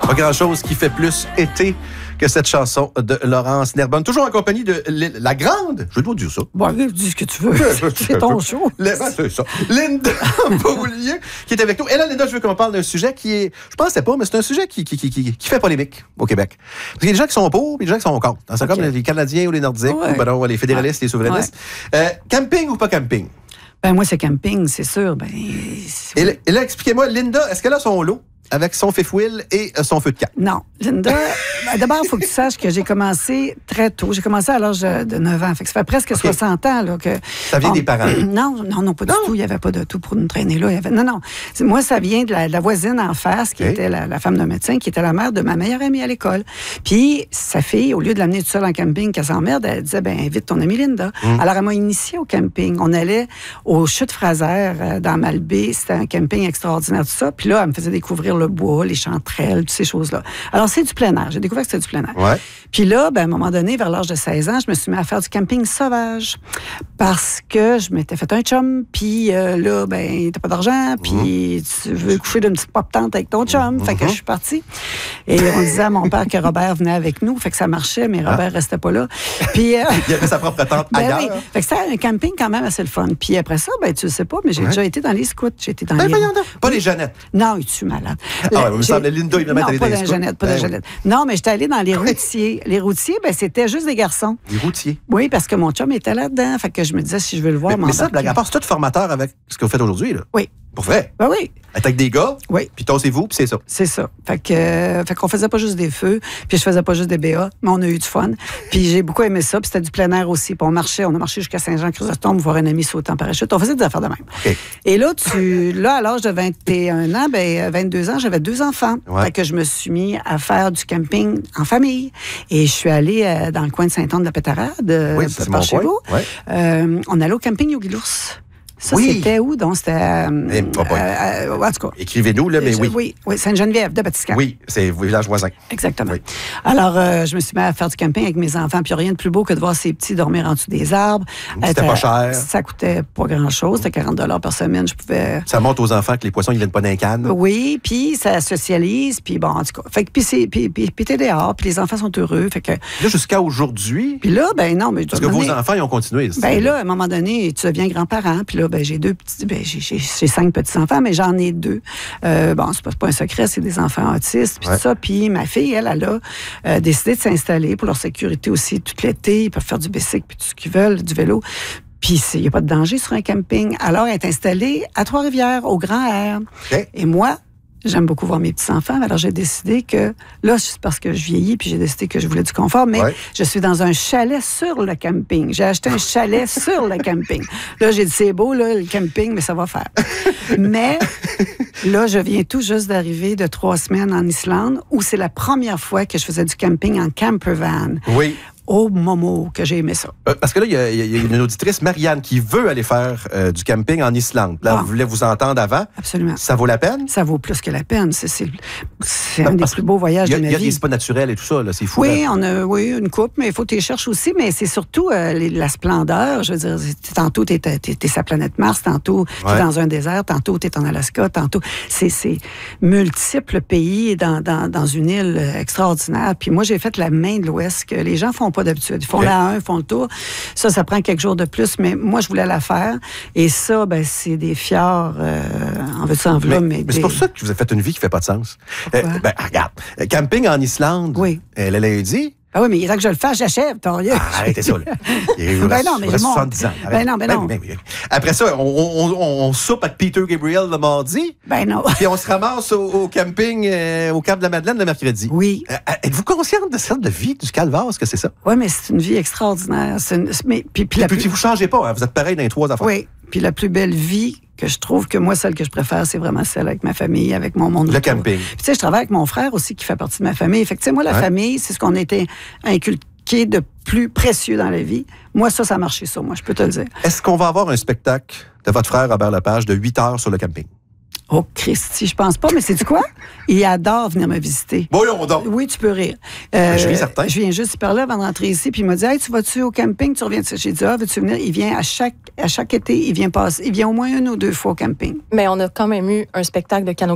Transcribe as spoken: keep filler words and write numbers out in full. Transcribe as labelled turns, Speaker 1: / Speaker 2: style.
Speaker 1: Pas grand-chose qui fait plus été que cette chanson de Laurence Nerbonne. Toujours en compagnie de la grande, je dois dire ça.
Speaker 2: Bon, dis ce que tu veux. C'est ton show.
Speaker 1: C'est ça. Linda Beaulieu, qui est avec nous. Et là, Linda, je veux qu'on parle d'un sujet qui est, je pensais pas, mais c'est un sujet qui, qui, qui, qui, qui fait polémique au Québec. Parce qu'il y a des gens qui sont pour, et des gens qui sont contre. C'est okay. Comme les Canadiens ou les Nordiques, ouais. ou ben non, les fédéralistes, ouais. les souverainistes. Ouais. Euh, camping ou pas camping?
Speaker 2: Ben moi, c'est camping, c'est sûr. Ben,
Speaker 1: et, là, et là, expliquez-moi, Linda, est-ce qu'elle a son lot avec son fifth wheel et son feu de camp?
Speaker 2: Non. Linda, ben d'abord, il faut que tu saches que j'ai commencé très tôt. J'ai commencé à l'âge de neuf ans. Fait que ça fait presque okay. soixante ans. Là, que,
Speaker 1: ça vient on, des parents?
Speaker 2: Non, non, non, pas non. du tout. Il n'y avait pas de tout pour nous traîner là. Il y avait, non, non. Moi, ça vient de la, de la voisine en face, qui okay. était la, la femme d'un médecin, qui était la mère de ma meilleure amie à l'école. Puis, sa fille, au lieu de l'amener toute seule en camping, qu'elle s'emmerde, elle disait, ben invite ton amie Linda. Mm. Alors, elle m'a initiée au camping. On allait au Chutes Fraser, euh, dans Malbaie. C'était un camping extraordinaire, tout ça. Puis là, elle me faisait découvrir le bois, les chanterelles, toutes ces choses-là. Alors, c'est du plein air. J'ai découvert que c'était du plein air.
Speaker 1: Ouais.
Speaker 2: Puis là, ben, à un moment donné, vers l'âge de seize ans, je me suis mis à faire du camping sauvage parce que je m'étais fait un chum, puis euh, là, ben, t'as pas d'argent, puis mmh. tu veux coucher d'une petite pop-tente avec ton chum. Mmh. Fait que je suis partie. Et on disait à mon père que Robert venait avec nous, fait que ça marchait, mais Robert ah. restait pas là. Puis, euh,
Speaker 1: il avait sa propre tente ben ailleurs.
Speaker 2: Oui. Fait que c'était un camping quand même assez le fun. Puis après ça, ben, tu le sais pas, mais j'ai ouais. déjà été dans les scouts. J'ai été dans
Speaker 1: ben,
Speaker 2: les...
Speaker 1: Ben, pas oui. les Jeannettes.
Speaker 2: Non, il est malade.
Speaker 1: Ah, ouais, il me semble Linda, il va mettre
Speaker 2: les
Speaker 1: dans
Speaker 2: les Jeannettes, pas des Jeannettes. Non, mais j'étais allée dans les routiers. Les routiers, ben, c'était juste des garçons.
Speaker 1: Les routiers?
Speaker 2: Oui, parce que mon chum était là-dedans. Fait que je me disais, si je veux le voir,
Speaker 1: mais, mais ça, blague à part, c'est tout formateur avec ce que vous faites aujourd'hui, là?
Speaker 2: Oui.
Speaker 1: Pour vrai?
Speaker 2: Ben oui.
Speaker 1: Être avec des gars?
Speaker 2: Oui.
Speaker 1: Puis tassez-vous, puis c'est ça.
Speaker 2: C'est ça. Fait que, euh, fait qu'on faisait pas juste des feux, puis je faisais pas juste des B A, mais on a eu du fun. Puis j'ai beaucoup aimé ça, puis c'était du plein air aussi. Puis on marchait, on a marché jusqu'à Saint-Jean-Chrysostome, voir un ami sauter en parachute. On faisait des affaires de même.
Speaker 1: Okay.
Speaker 2: Et là, tu, là, à l'âge de vingt et un ans, ben, vingt-deux ans, j'avais deux enfants.
Speaker 1: Ouais.
Speaker 2: Fait que je me suis mis à faire du camping en famille. Et je suis allée euh, dans le coin de Saint-Anne-de-la-Pétarade,
Speaker 1: oui, c'est
Speaker 2: par chez vous.
Speaker 1: Ouais.
Speaker 2: Euh, on allait au camping Yogi-l'Ours. Ça,
Speaker 1: oui.
Speaker 2: c'était où? Donc, c'était... Euh,
Speaker 1: eh, oh
Speaker 2: euh, en tout cas.
Speaker 1: Écrivez-nous, là, mais oui.
Speaker 2: Oui, oui, Sainte-Geneviève de Batiscan.
Speaker 1: Oui, c'est le village voisin.
Speaker 2: Exactement.
Speaker 1: Oui.
Speaker 2: Alors, euh, je me suis mis à faire du camping avec mes enfants, puis rien de plus beau que de voir ces petits dormir en dessous des arbres.
Speaker 1: C'était pas cher.
Speaker 2: Ça coûtait pas grand-chose. C'était quarante dollars par semaine. Je pouvais...
Speaker 1: Ça montre aux enfants que les poissons, ils viennent pas d'un canne.
Speaker 2: Oui, puis ça socialise, puis bon, en tout cas. Fait que, puis c'est, puis, puis, puis t'es dehors, puis les enfants sont heureux. Fait que...
Speaker 1: Là, jusqu'à aujourd'hui...
Speaker 2: Puis là, ben non, mais...
Speaker 1: Parce que vos enfants, ils ont continué.
Speaker 2: Ben là, à un moment donné, tu deviens grand-parent, puis là, ben j'ai deux petits... Ben, j'ai, j'ai, j'ai cinq petits-enfants, mais j'en ai deux. Euh, bon, c'est pas, c'est pas un secret, c'est des enfants autistes, puis ouais. tout ça. Puis ma fille, elle, elle a euh, décidé de s'installer pour leur sécurité aussi tout l'été. Ils peuvent faire du bicycle, puis tout ce qu'ils veulent, du vélo. Puis il n'y a pas de danger sur un camping. Alors, elle est installée à Trois-Rivières, au Grand Air.
Speaker 1: Okay.
Speaker 2: Et moi, j'aime beaucoup voir mes petits-enfants. Alors, j'ai décidé que... Là, c'est parce que je vieillis, puis j'ai décidé que je voulais du confort, mais ouais. je suis dans un chalet sur le camping. J'ai acheté un chalet sur le camping. Là, j'ai dit, c'est beau, là, le camping, mais ça va faire. Mais là, je viens tout juste d'arriver de trois semaines en Islande, où c'est la première fois que je faisais du camping en campervan.
Speaker 1: Oui.
Speaker 2: Oh, Momo, que j'ai aimé ça.
Speaker 1: Euh, parce que là, il y, y, y a une auditrice, Marianne, qui veut aller faire euh, du camping en Islande. Là, ah. vous voulez vous entendre avant.
Speaker 2: Absolument.
Speaker 1: Ça vaut la peine?
Speaker 2: Ça vaut plus que la peine. C'est, c'est, c'est un des plus beaux voyages
Speaker 1: y a,
Speaker 2: de ma
Speaker 1: vie. Il y a
Speaker 2: vie.
Speaker 1: des spas naturels et tout ça, là, c'est fou.
Speaker 2: Oui,
Speaker 1: là.
Speaker 2: on a oui, une coupe, mais il faut que tu les cherches aussi. Mais c'est surtout euh, les, la splendeur. Je veux dire, tantôt, tu es sa planète Mars, tantôt, tu es ouais. dans un désert, tantôt, tu es en Alaska, tantôt. C'est, c'est multiples pays dans, dans, dans une île extraordinaire. Puis moi, j'ai fait la main de l'Ouest que les gens font pas d'habitude. Ils font okay. la un, font le tour. Ça, ça prend quelques jours de plus, mais moi, je voulais la faire. Et ça, ben, c'est des fjords, euh, en veux-tu en veux, mais...
Speaker 1: Mais,
Speaker 2: mais
Speaker 1: des... c'est pour ça que vous avez fait une vie qui fait pas de sens. Euh, ben, regarde, camping en Islande,
Speaker 2: oui.
Speaker 1: elle a lundi...
Speaker 2: Ah oui, mais il est temps que je le fasse, j'achève. Ah,
Speaker 1: arrêtez ça, là. Il
Speaker 2: ben non, mais
Speaker 1: soixante-dix ans.
Speaker 2: Ben non, ben non.
Speaker 1: Ben, ben, ben. Après ça, on, on, on, on soupe avec Peter Gabriel le mardi.
Speaker 2: Ben non.
Speaker 1: Puis on se ramasse au, au camping euh, au Cap de la Madeleine le mercredi.
Speaker 2: Oui.
Speaker 1: Euh, êtes-vous consciente de celle de vie du calvaire, ce que c'est ça?
Speaker 2: Oui, mais c'est une vie extraordinaire. C'est une... mais, puis, puis,
Speaker 1: puis,
Speaker 2: la
Speaker 1: puis
Speaker 2: plus...
Speaker 1: vous changez pas, hein, vous êtes pareil dans les trois affaires.
Speaker 2: Oui. Puis la plus belle vie que je trouve que moi, celle que je préfère, c'est vraiment celle avec ma famille, avec mon monde.
Speaker 1: Le camping.
Speaker 2: Puis tu sais, je travaille avec mon frère aussi qui fait partie de ma famille. Fait que tu sais, moi, la ouais. famille, c'est ce qu'on a été inculqué de plus précieux dans la vie. Moi, ça, ça a marché, ça, moi, je peux te le dire.
Speaker 1: Est-ce qu'on va avoir un spectacle de votre frère Robert Lepage de huit heures sur le camping?
Speaker 2: Oh, Christy, je pense pas, mais c'est du quoi? Il adore venir me visiter.
Speaker 1: Voyons donc.
Speaker 2: Oui, tu peux rire. Euh,
Speaker 1: je suis certain.
Speaker 2: Je viens juste par là avant de rentrer ici, puis il m'a dit, hey, tu vas-tu au camping? Tu reviens. J'ai dit, ah, veux-tu venir? Il vient à chaque, à chaque été, il vient passer, il vient au moins une ou deux fois au camping.
Speaker 3: Mais on a quand même eu un spectacle de canot